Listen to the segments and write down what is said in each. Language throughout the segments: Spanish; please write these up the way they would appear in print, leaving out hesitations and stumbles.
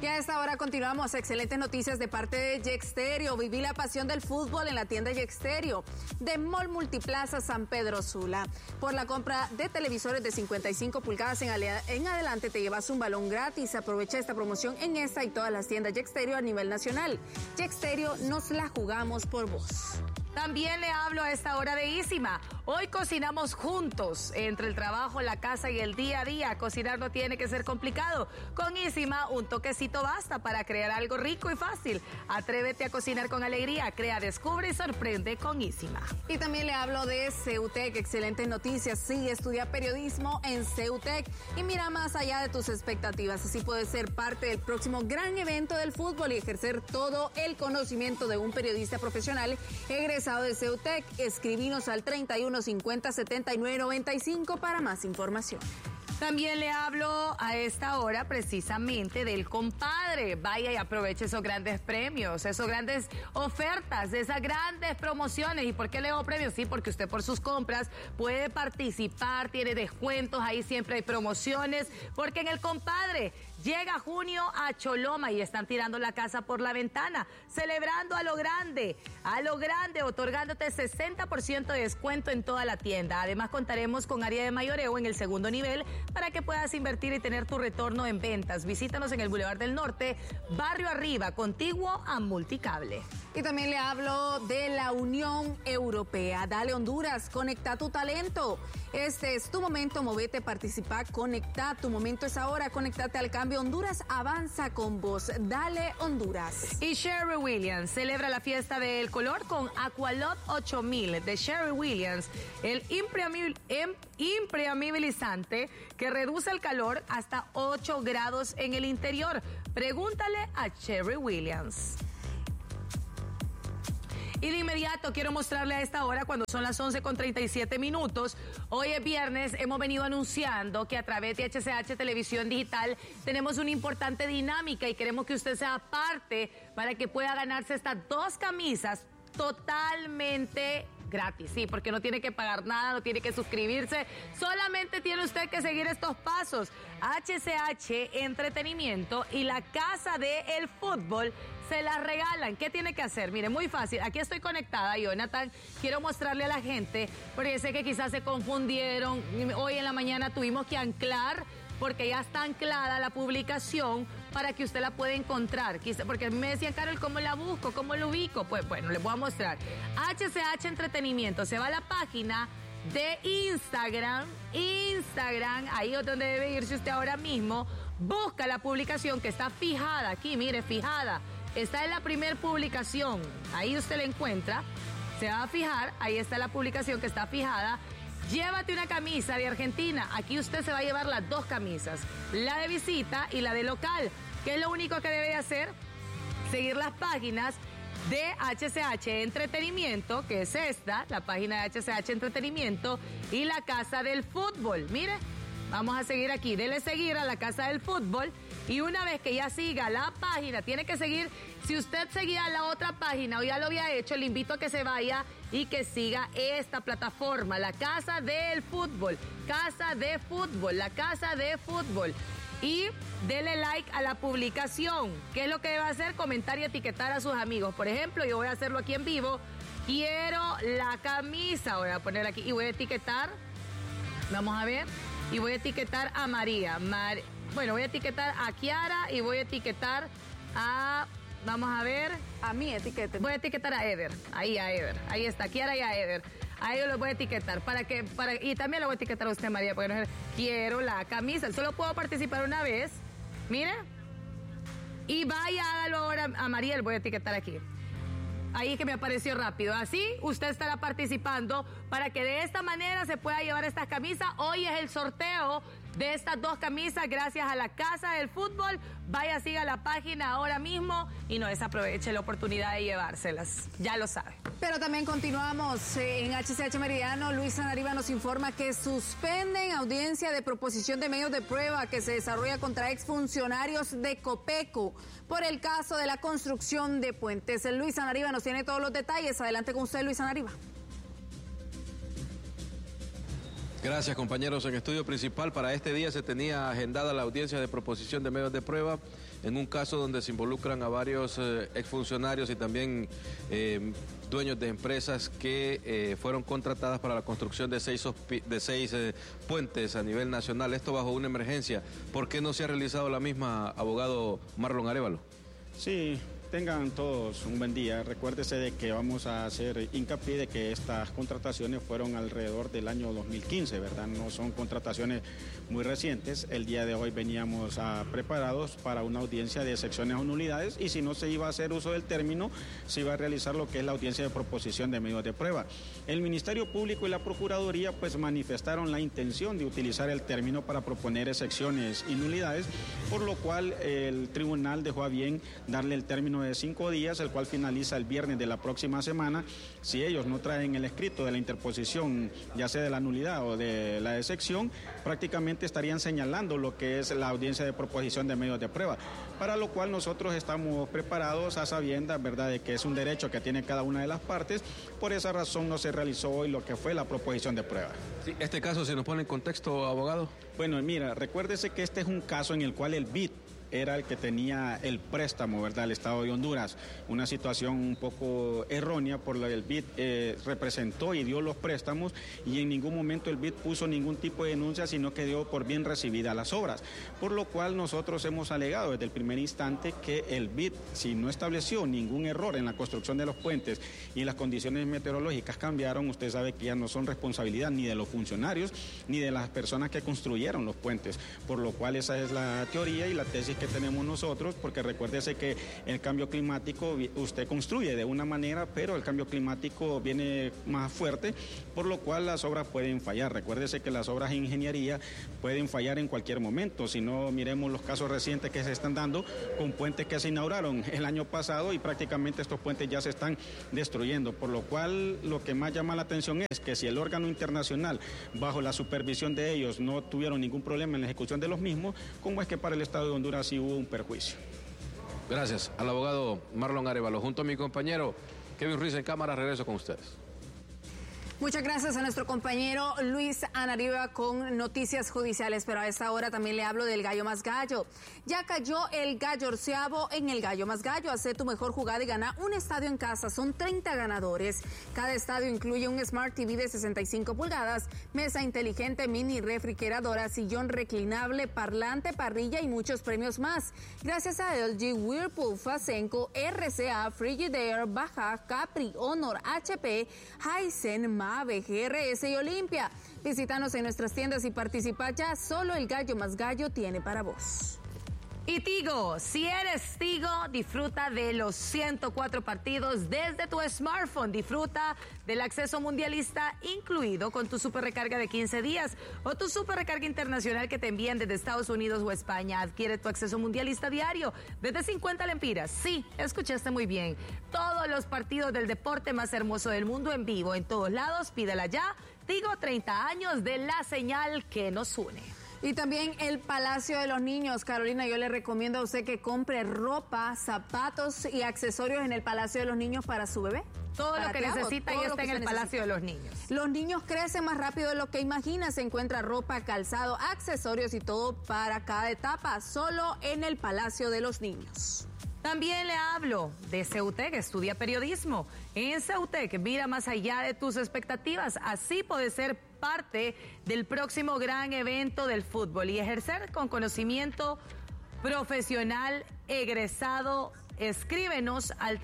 Y a esta hora continuamos. Excelentes noticias de parte de Yexterio. Viví la pasión del fútbol en la tienda Yexterio de Mall Multiplaza San Pedro Sula. Por la compra de televisores de 55 pulgadas en adelante te llevas un balón gratis. Aprovecha esta promoción en esta y todas las tiendas Yexterio a nivel nacional. Yexterio, nos la jugamos por vos. También le hablo a esta hora de Isima. Hoy cocinamos juntos, entre el trabajo, la casa y el día a día. Cocinar no tiene que ser complicado. Con Isima, un toquecito basta para crear algo rico y fácil. Atrévete a cocinar con alegría. Crea, descubre y sorprende con Isima. Y también le hablo de CEUTEC. Excelentes noticias. Sí, estudia periodismo en CEUTEC y mira más allá de tus expectativas. Así puedes ser parte del próximo gran evento del fútbol y ejercer todo el conocimiento de un periodista profesional egresado de CEUTEC. Escribinos al 3150-7995 para más información. También le hablo a esta hora precisamente del compadre. Vaya y aproveche esos grandes premios, esas grandes ofertas, esas grandes promociones. ¿Y por qué le doy premios? Sí, porque usted por sus compras puede participar, tiene descuentos, ahí siempre hay promociones. Porque en el compadre llega junio a Choloma y están tirando la casa por la ventana, celebrando a lo grande, otorgándote 60% de descuento en toda la tienda. Además contaremos con área de mayoreo en el segundo nivel para que puedas invertir y tener tu retorno en ventas. Visítanos en el Boulevard del Norte, Barrio Arriba, contiguo a Multicable. Y también le hablo de la Unión Europea. Dale Honduras, conecta tu talento. Este es tu momento, movete, participa, conecta. Tu momento es ahora, conéctate al cambio. Honduras avanza con vos. Dale Honduras. Y Sherwin Williams celebra la fiesta del color con Aqualot 8000 de Sherwin Williams, el impermeabilizante que reduce el calor hasta 8 grados en el interior. Pregúntale a Sherwin Williams. Y de inmediato quiero mostrarle a esta hora, cuando son las 11:37. Hoy es viernes, hemos venido anunciando que a través de HCH Televisión Digital tenemos una importante dinámica y queremos que usted sea parte para que pueda ganarse estas 2 camisas totalmente gratis, sí, porque no tiene que pagar nada, no tiene que suscribirse, solamente tiene usted que seguir estos pasos. HCH Entretenimiento y la Casa del Fútbol se las regalan. ¿Qué tiene que hacer? Mire, muy fácil. Aquí estoy conectada, Jonathan. Quiero mostrarle a la gente, porque sé que quizás se confundieron. Hoy en la mañana tuvimos que anclar, porque ya está anclada la publicación para que usted la pueda encontrar. Porque me decían, Carol, ¿cómo la busco? ¿Cómo lo ubico? Pues bueno, les voy a mostrar. HCH Entretenimiento. Se va a la página de Instagram, ahí es donde debe irse usted ahora mismo. Busca la publicación que está fijada aquí, mire, fijada. Está en la primera publicación. Ahí usted la encuentra. Se va a fijar, ahí está la publicación que está fijada. Llévate una camisa de Argentina. Aquí usted se va a llevar las 2 camisas, la de visita y la de local. ¿Qué es lo único que debe hacer? Seguir las páginas de HCH Entretenimiento, que es esta, la página de HCH Entretenimiento y la Casa del Fútbol. Mire, vamos a seguir aquí. Dele seguir a la Casa del Fútbol y una vez que ya siga la página, tiene que seguir. Si usted seguía la otra página o ya lo había hecho, le invito a que se vaya y que siga esta plataforma, la Casa del Fútbol. Casa de Fútbol, la Casa de Fútbol. Y dele like a la publicación. ¿Qué es lo que debe hacer? Comentar y etiquetar a sus amigos. Por ejemplo, yo voy a hacerlo aquí en vivo. Quiero la camisa. Voy a poner aquí y voy a etiquetar. Vamos a ver. Y voy a etiquetar a María. Bueno, voy a etiquetar a Kiara y voy a etiquetar a... Vamos a ver. A mí etiqueten. Voy a etiquetar a Eder. Ahí a Eder. Ahí está, Kiara y a Eder. A ellos los voy a etiquetar. Y también lo voy a etiquetar a usted, María, porque no quiero la camisa. Solo puedo participar una vez. Mire. Y vaya, hágalo ahora a María, le voy a etiquetar aquí. Ahí que me apareció rápido. Así usted estará participando para que de esta manera se pueda llevar estas camisas. Hoy es el sorteo de estas 2 camisas gracias a la Casa del Fútbol. Vaya, siga la página ahora mismo y no desaproveche la oportunidad de llevárselas. Ya lo sabe. Pero también continuamos en HCH Meridiano. Luis Sanariva nos informa que suspenden audiencia de proposición de medios de prueba que se desarrolla contra exfuncionarios de Copeco por el caso de la construcción de puentes. Luis Sanariva nos tiene todos los detalles. Adelante con usted, Luis Sanariva. Gracias, compañeros. En estudio principal, para este día se tenía agendada la audiencia de proposición de medios de prueba en un caso donde se involucran a varios exfuncionarios y también dueños de empresas que fueron contratadas para la construcción de seis puentes a nivel nacional. Esto bajo una emergencia. ¿Por qué no se ha realizado la misma, abogado Marlon Arévalo? Sí. Tengan todos un buen día. Recuérdese de que vamos a hacer hincapié de que estas contrataciones fueron alrededor del año 2015, ¿verdad? No son contrataciones muy recientes. El día de hoy veníamos preparados para una audiencia de secciones o nulidades y si no se iba a hacer uso del término, se iba a realizar lo que es la audiencia de proposición de medios de prueba. El Ministerio Público y la Procuraduría pues manifestaron la intención de utilizar el término para proponer excepciones y nulidades, por lo cual el tribunal dejó a bien darle el término de 5 días, el cual finaliza el viernes de la próxima semana. Si ellos no traen el escrito de la interposición, ya sea de la nulidad o de la excepción, prácticamente estarían señalando lo que es la audiencia de proposición de medios de prueba, para lo cual nosotros estamos preparados a sabiendas, ¿verdad?, de que es un derecho que tiene cada una de las partes. Por esa razón no se realizó hoy lo que fue la proposición de prueba. Sí, este caso, ¿se nos pone en contexto, abogado? Bueno, mira, recuérdese que este es un caso en el cual el BID era el que tenía el préstamo, ¿verdad?, al Estado de Honduras. Una situación un poco errónea por la que el BID representó y dio los préstamos y en ningún momento el BID puso ningún tipo de denuncia, sino que dio por bien recibida las obras. Por lo cual nosotros hemos alegado desde el primer instante que el BID, si no estableció ningún error en la construcción de los puentes y las condiciones meteorológicas cambiaron, usted sabe que ya no son responsabilidad ni de los funcionarios ni de las personas que construyeron los puentes. Por lo cual esa es la teoría y la tesis que tenemos nosotros, porque recuérdese que el cambio climático, usted construye de una manera, pero el cambio climático viene más fuerte, por lo cual las obras pueden fallar. Recuérdese que las obras de ingeniería pueden fallar en cualquier momento. Si no, miremos los casos recientes que se están dando con puentes que se inauguraron el año pasado y prácticamente estos puentes ya se están destruyendo, por lo cual lo que más llama la atención es que si el órgano internacional, bajo la supervisión de ellos, no tuvieron ningún problema en la ejecución de los mismos, ¿cómo es que para el Estado de Honduras sí hubo un perjuicio? Gracias al abogado Marlon Arévalo. Junto a mi compañero Kevin Ruiz en cámara, regreso con ustedes. Muchas gracias a nuestro compañero Luis Anariba con noticias judiciales, pero a esta hora también le hablo del Gallo Más Gallo. Ya cayó el gallo 11avo en el Gallo Más Gallo. Hace tu mejor jugada y gana un estadio en casa. Son 30 ganadores. Cada estadio incluye un Smart TV de 65 pulgadas, mesa inteligente, mini refrigeradora, sillón reclinable, parlante, parrilla y muchos premios más. Gracias a LG, Whirlpool, Fasenco, RCA, Frigidaire, Baja, Capri, Honor, HP, Hisense, Mave, GRS y Olimpia. Visítanos en nuestras tiendas y participa ya. Solo el Gallo Más Gallo tiene para vos. Y Tigo, si eres Tigo, disfruta de los 104 partidos desde tu smartphone. Disfruta del acceso mundialista incluido con tu super recarga de 15 días o tu super recarga internacional que te envían desde Estados Unidos o España. Adquiere tu acceso mundialista diario desde 50 lempiras. Sí, escuchaste muy bien. Todos los partidos del deporte más hermoso del mundo en vivo, en todos lados. Pídela ya. Tigo, 30 años de la señal que nos une. Y también el Palacio de los Niños. Carolina, yo le recomiendo a usted que compre ropa, zapatos y accesorios en el Palacio de los Niños para su bebé. Todo lo que necesita ya está en el Palacio de los Niños. Los niños crecen más rápido de lo que imagina. Se encuentra ropa, calzado, accesorios y todo para cada etapa. Solo en el Palacio de los Niños. También le hablo de Ceutec, estudia periodismo. En Ceutec, mira más allá de tus expectativas. Así puedes ser parte del próximo gran evento del fútbol y ejercer con conocimiento profesional egresado. Escríbenos al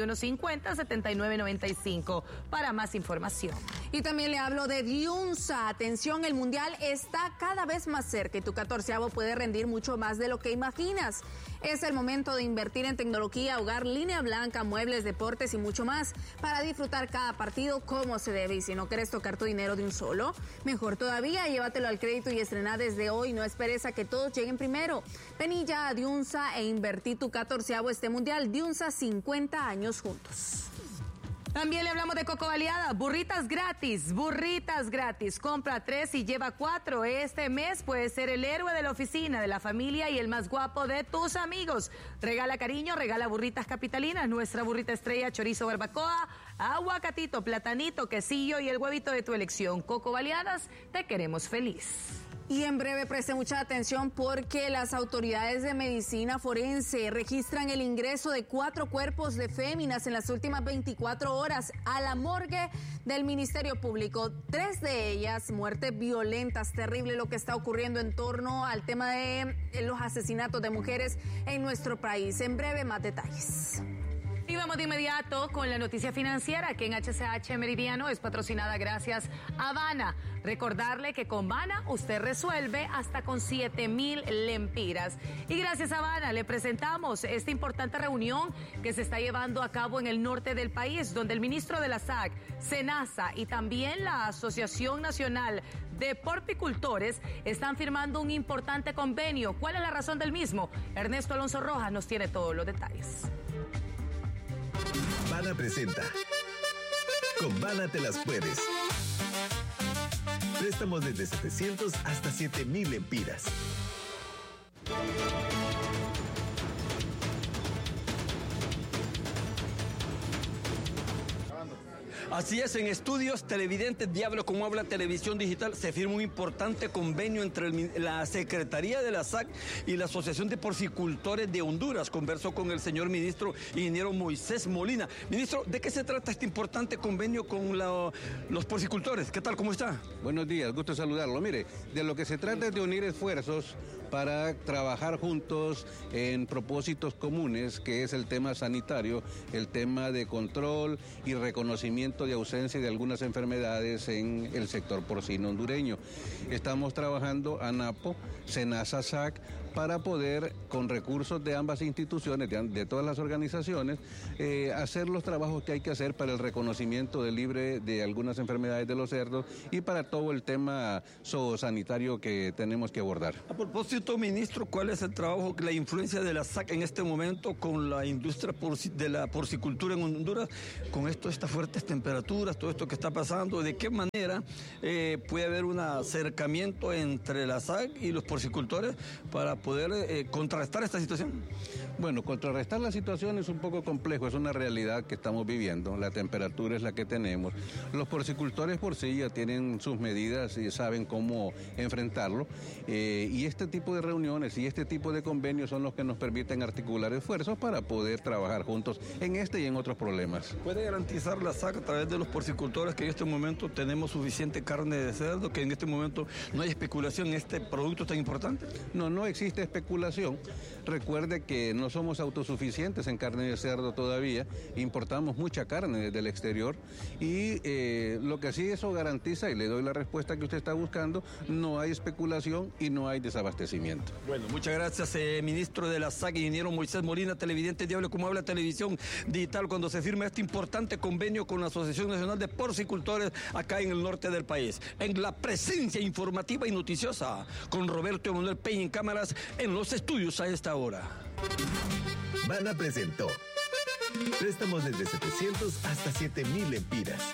3150-7995 para más información. Y también le hablo de Diunsa. Atención, el Mundial está cada vez más cerca y tu 14avo puede rendir mucho más de lo que imaginas. Es el momento de invertir en tecnología, hogar, línea blanca, muebles, deportes y mucho más para disfrutar cada partido como se debe. Y si no quieres tocar tu dinero de un solo, mejor todavía, llévatelo al crédito y estrena desde hoy. No esperes a que todos lleguen primero. Vení ya a Diunsa e invertí tu 14avo este Mundial. Diunsa, 50 años juntos. También le hablamos de Coco Baleada, burritas gratis. Compra 3 y lleva 4. Este mes puedes ser el héroe de la oficina, de la familia y el más guapo de tus amigos. Regala cariño, regala burritas capitalinas, nuestra burrita estrella, chorizo barbacoa, aguacatito, platanito, quesillo y el huevito de tu elección. Coco Baleadas, te queremos feliz. Y en breve preste mucha atención porque las autoridades de medicina forense registran el ingreso de 4 cuerpos de féminas en las últimas 24 horas a la morgue del Ministerio Público. 3 de ellas, muertes violentas, terrible lo que está ocurriendo en torno al tema de los asesinatos de mujeres en nuestro país. En breve, más detalles. Y vamos de inmediato con la noticia financiera que en HCH Meridiano es patrocinada gracias a Bana. Recordarle que con Bana usted resuelve hasta con 7,000 lempiras. Y gracias a Bana le presentamos esta importante reunión que se está llevando a cabo en el norte del país, donde el ministro de la SAC, SENASA y también la Asociación Nacional de Porcicultores están firmando un importante convenio. ¿Cuál es la razón del mismo? Ernesto Alonso Rojas nos tiene todos los detalles. Bana presenta. Con Bana te las puedes. Préstamos desde 700 hasta 7,000 lempiras. Así es, en estudios televidentes Diablo como habla Televisión Digital se firma un importante convenio entre la Secretaría de la SAC y la Asociación de Porcicultores de Honduras. Conversó con el señor ministro ingeniero Moisés Molina. Ministro, ¿de qué se trata este importante convenio con los porcicultores? ¿Qué tal? ¿Cómo está? Buenos días, gusto saludarlo. Mire, de lo que se trata es de unir esfuerzos para trabajar juntos en propósitos comunes, que es el tema sanitario, el tema de control y reconocimiento de ausencia de algunas enfermedades en el sector porcino hondureño. Estamos trabajando ANAPO, SENASA, SAC, para poder, con recursos de ambas instituciones, de todas las organizaciones, hacer los trabajos que hay que hacer para el reconocimiento de libre de algunas enfermedades de los cerdos y para todo el tema zoosanitario que tenemos que abordar. A propósito, ministro, ¿cuál es el trabajo, la influencia de la SAC en este momento con la industria de la porcicultura en Honduras, con estas fuertes temperaturas, todo esto que está pasando? ¿De qué manera puede haber un acercamiento entre la SAC y los porcicultores para poder contrarrestar esta situación? Bueno, contrarrestar la situación es un poco complejo, es una realidad que estamos viviendo, la temperatura es la que tenemos. Los porcicultores por sí ya tienen sus medidas y saben cómo enfrentarlo, y este tipo de reuniones y este tipo de convenios son los que nos permiten articular esfuerzos para poder trabajar juntos en este y en otros problemas. ¿Puede garantizar la SAC a través de los porcicultores que en este momento tenemos suficiente carne de cerdo, que en este momento no hay especulación en este producto tan importante? No existe especulación. Recuerde que no somos autosuficientes en carne de cerdo todavía, importamos mucha carne desde el exterior y lo que sí eso garantiza, y le doy la respuesta que usted está buscando, no hay especulación y no hay desabastecimiento. Bueno, muchas gracias, ministro de la SAC, ingeniero Moisés Molina, televidente Diablo como habla Televisión Digital, cuando se firma este importante convenio con la Asociación Nacional de Porcicultores acá en el norte del país. En la presencia informativa y noticiosa con Roberto Emanuel Peña en cámaras en los estudios a esta hora. Bana presentó. Préstamos desde 700 hasta 7,000 lempiras.